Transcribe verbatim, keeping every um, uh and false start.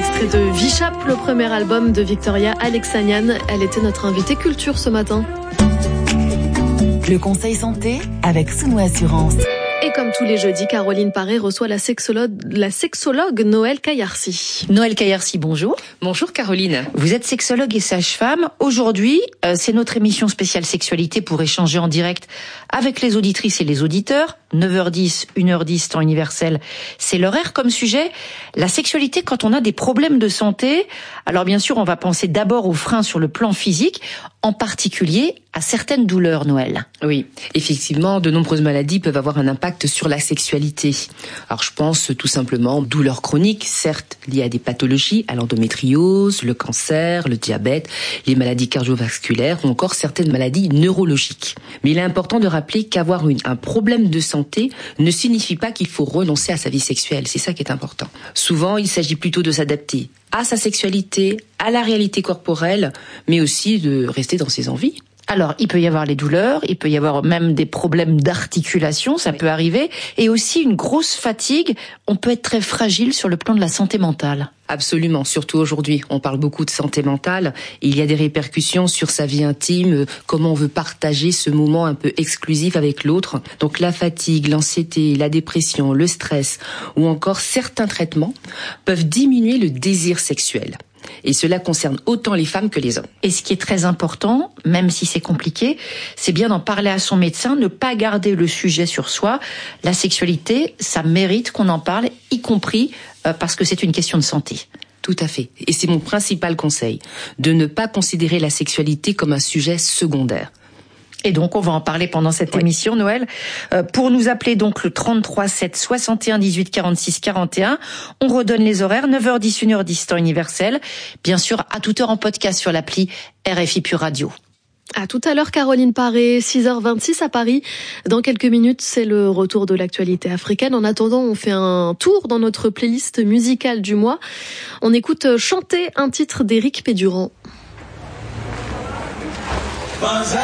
extrait de Vichap, le premier album de Victoria Alexanian. Elle était notre invitée culture ce matin. Le conseil santé avec Sounou Assurance. Et comme tous les jeudis, Caroline Paré reçoit la sexologue, la sexologue Noël Caillarcy. Noël Caillarcy, bonjour. Bonjour Caroline. Vous êtes sexologue et sage-femme. Aujourd'hui, euh, c'est notre émission spéciale sexualité pour échanger en direct avec les auditrices et les auditeurs. neuf heures dix, une heure dix, temps universel, c'est l'horaire. Comme sujet, la sexualité quand on a des problèmes de santé. Alors bien sûr, on va penser d'abord aux freins sur le plan physique, en particulier à certaines douleurs, Noël. Oui, effectivement, de nombreuses maladies peuvent avoir un impact sur la sexualité. Alors je pense tout simplement aux douleurs chroniques, certes liées à des pathologies, à l'endométriose, le cancer, le diabète, les maladies cardiovasculaires ou encore certaines maladies neurologiques. Mais il est important de rappeler qu'avoir une, un problème de santé ne signifie pas qu'il faut renoncer à sa vie sexuelle. C'est ça qui est important. Souvent, il s'agit plutôt de s'adapter à sa sexualité, à la réalité corporelle, mais aussi de rester dans ses envies. Alors, il peut y avoir les douleurs, il peut y avoir même des problèmes d'articulation, ça oui. peut arriver, et aussi une grosse fatigue. On peut être très fragile sur le plan de la santé mentale. Absolument, surtout aujourd'hui. On parle beaucoup de santé mentale. Il y a des répercussions sur sa vie intime, comment on veut partager ce moment un peu exclusif avec l'autre. Donc la fatigue, l'anxiété, la dépression, le stress ou encore certains traitements peuvent diminuer le désir sexuel. Et cela concerne autant les femmes que les hommes. Et ce qui est très important, même si c'est compliqué, c'est bien d'en parler à son médecin, ne pas garder le sujet sur soi. La sexualité, ça mérite qu'on en parle, y compris euh, parce que c'est une question de santé. Tout à fait. Et c'est mon principal conseil, de ne pas considérer la sexualité comme un sujet secondaire. Et donc, on va en parler pendant cette oui. émission, Noël. Euh, pour nous appeler, donc, le trente-trois sept soixante et un dix-huit quarante-six quarante et un. On redonne les horaires, neuf heures dix, une heure dix, temps universel. Bien sûr, à toute heure en podcast sur l'appli R F I Pure Radio. À tout à l'heure, Caroline Paré, six heures vingt-six à Paris. Dans quelques minutes, c'est le retour de l'actualité africaine. En attendant, on fait un tour dans notre playlist musicale du mois. On écoute chanter un titre d'Éric Pédurand.